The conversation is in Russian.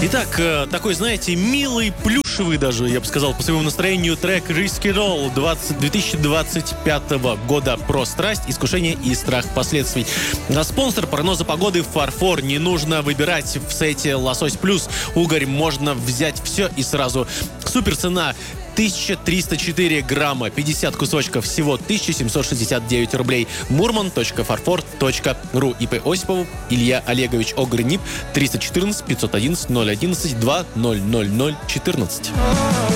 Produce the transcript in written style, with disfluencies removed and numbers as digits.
Итак, такой, знаете, милый, плюшевый даже, я бы сказал, по своему настроению трек Risky Roll 2025 года про страсть, искушение и страх последствий. А спонсор прогноза погоды Фарфор. Не нужно выбирать в сете Лосось Плюс. Угорь можно взять все и сразу. Супер цена 1304 грамма, 50 кусочков, всего 1769 рублей. Murman.farfor.ru. ИП Осипову Илья Олегович, Огр НИП 314 511 011 2 000 14.